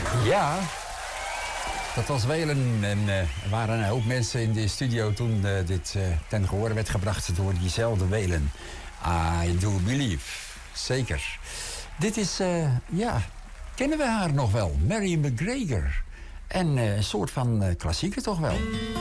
Ja, dat was Whalen. En er waren een hoop mensen in de studio toen dit ten gehore werd gebracht door diezelfde Whalen. I do believe. Zeker. Dit is, kennen we haar nog wel? Mary McGregor. En een soort van klassieker toch wel.